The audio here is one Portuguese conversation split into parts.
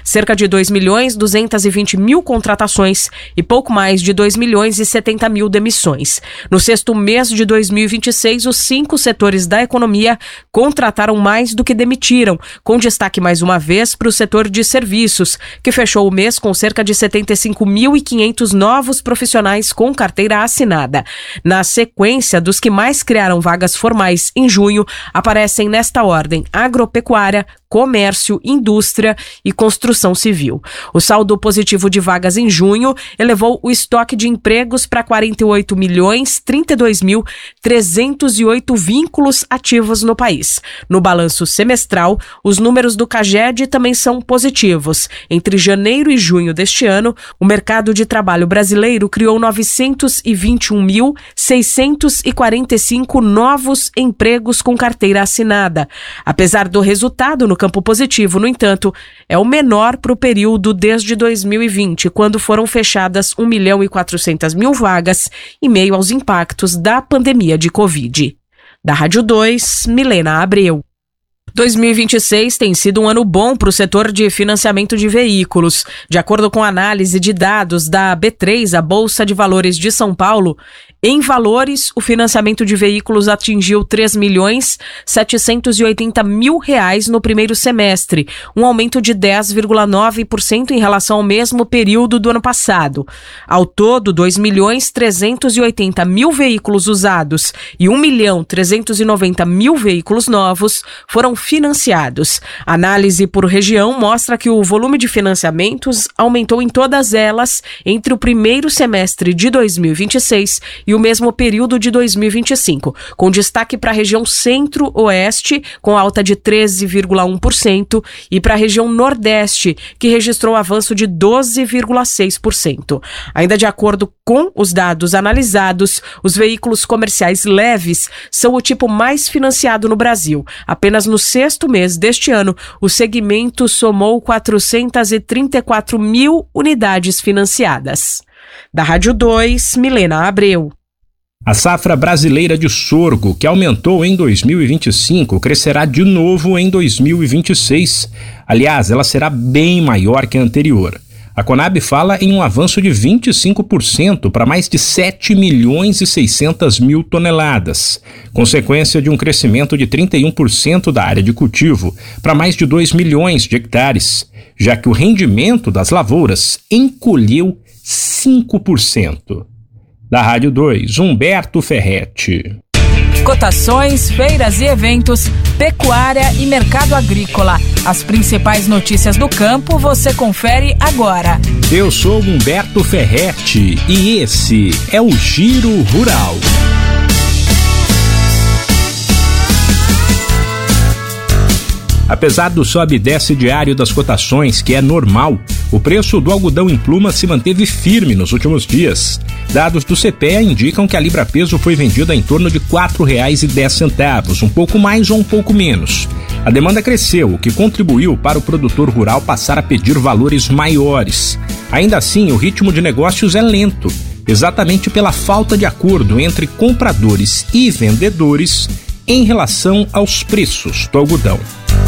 cerca de 2.220.000 contratações e pouco mais de 2.070.000 demissões. No sexto mês de 2026, os 5 setores da economia contrataram mais do que demitiram, com destaque mais uma vez para o setor de serviços, que fechou o mês com cerca de 75.500 novos profissionais com carteira assinada. Na sequência, dos que mais criaram vagas formais em junho, aparecem nesta ordem: agropecuária, comércio, indústria e construção civil. O saldo positivo de vagas em junho elevou o estoque de empregos para 48.032.308 vínculos ativos no país. No balanço semestral, os números do CAGED também são positivos. Entre janeiro e junho deste ano, o mercado de trabalho brasileiro criou 921.645 novos empregos com carteira assinada. Apesar do resultado no campo positivo, no entanto, é o menor para o período desde 2020, quando foram fechadas 1.400.000 vagas em meio aos impactos da pandemia de Covid. Da Rádio 2, Milena Abreu. 2026 tem sido um ano bom para o setor de financiamento de veículos. De acordo com a análise de dados da B3, a Bolsa de Valores de São Paulo, em valores, o financiamento de veículos atingiu R$ 3.780.000 no primeiro semestre, um aumento de 10,9% em relação ao mesmo período do ano passado. Ao todo, 2.380.000 veículos usados e 1.390.000 veículos novos foram financiados. A análise por região mostra que o volume de financiamentos aumentou em todas elas entre o primeiro semestre de 2026 e o mesmo período de 2025, com destaque para a região Centro-Oeste, com alta de 13,1%, e para a região Nordeste, que registrou avanço de 12,6%. Ainda de acordo com os dados analisados, os veículos comerciais leves são o tipo mais financiado no Brasil. Apenas no sexto mês deste ano, o segmento somou 434.000 unidades financiadas. Da Rádio 2, Milena Abreu. A safra brasileira de sorgo, que aumentou em 2025, crescerá de novo em 2026. Aliás, ela será bem maior que a anterior. A Conab fala em um avanço de 25% para mais de 7.600.000 toneladas, consequência de um crescimento de 31% da área de cultivo para mais de 2 milhões de hectares, já que o rendimento das lavouras encolheu 5%. Da Rádio 2, Humberto Ferretti. Cotações, feiras e eventos, pecuária e mercado agrícola. As principais notícias do campo você confere agora. Eu sou Humberto Ferretti e esse é o Giro Rural. Apesar do sobe e desce diário das cotações, que é normal, o preço do algodão em pluma se manteve firme nos últimos dias. Dados do CPEA indicam que a libra-peso foi vendida em torno de R$ 4,10, um pouco mais ou um pouco menos. A demanda cresceu, o que contribuiu para o produtor rural passar a pedir valores maiores. Ainda assim, o ritmo de negócios é lento, exatamente pela falta de acordo entre compradores e vendedores em relação aos preços do algodão.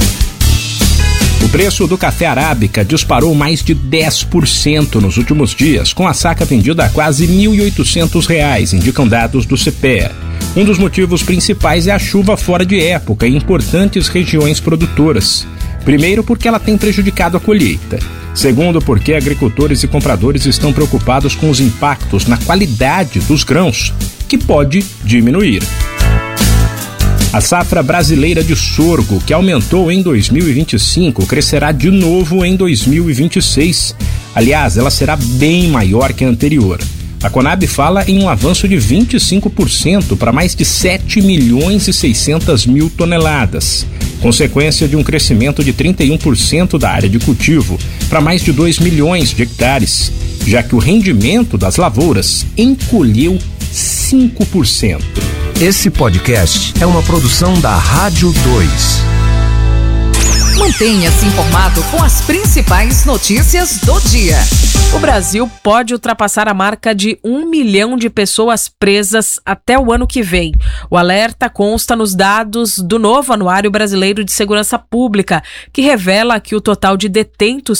O preço do café arábica disparou mais de 10% nos últimos dias, com a saca vendida a quase R$ 1.800, indicam dados do CPEA. Um dos motivos principais é a chuva fora de época em importantes regiões produtoras. Primeiro, porque ela tem prejudicado a colheita. Segundo, porque agricultores e compradores estão preocupados com os impactos na qualidade dos grãos, que pode diminuir. A safra brasileira de sorgo, que aumentou em 2025, crescerá de novo em 2026. Aliás, ela será bem maior que a anterior. A Conab fala em um avanço de 25% para mais de 7.600.000 toneladas, consequência de um crescimento de 31% da área de cultivo para mais de 2 milhões de hectares, já que o rendimento das lavouras encolheu 5%. Esse podcast é uma produção da Rádio 2. Mantenha-se informado com as principais notícias do dia. O Brasil pode ultrapassar a marca de 1 milhão de pessoas presas até o ano que vem. O alerta consta nos dados do novo Anuário Brasileiro de Segurança Pública, que revela que o total de detentos